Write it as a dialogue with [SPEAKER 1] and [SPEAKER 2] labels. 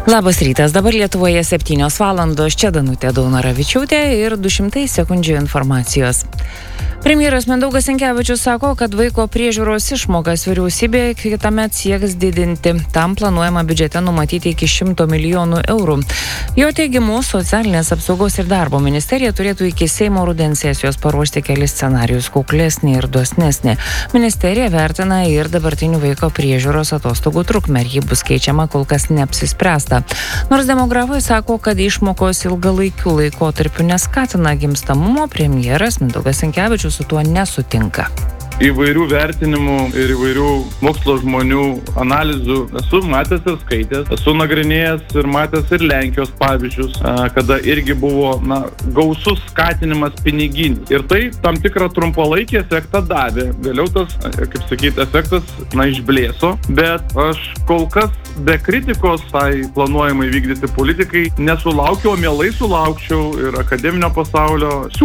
[SPEAKER 1] Labas rytas, dabar Lietuvoje 7 valandos, čia Danutė Daunoravičiūtė ir 200 sekundžių informacijos. Premjeras Mindaugas Sinkevičius sako, kad vaiko priežiūros išmokas vyriausybė kitąmet sieks didinti. Tam planuojama biudžete numatyti iki 100 milijonų eurų. Jo teigimu, socialinės apsaugos ir darbo ministerija turėtų iki Seimo rudens sesijos paruošti kelis scenarijus kuklesnį ir dosnesnį. Ministerija vertina ir dabartinių vaiko priežiūros atostogų trukmę, ir ji bus keičiama, kol kas neapsispręsta. Nors demografai sako, kad išmokos ilgalaikių laikotarpių neskatina gimstamumo, premjeras Mindaugas Sinkevičius su tuo nesutinka.
[SPEAKER 2] Įvairių vertinimų ir įvairių mokslo žmonių analizų esu matęs ir skaitęs, esu nagrinėjęs ir matęs ir Lenkijos pavyzdžius, kada irgi buvo gausus skatinimas piniginis. Ir tai tam tikrą trumpalaikį efektą davė. Vėliau tas, efektas išblėso, bet aš kol kas be kritikos tai planuojamai vykdyti politikai nesulaukiau, mielai sulaukčiau ir akademinio pasaulio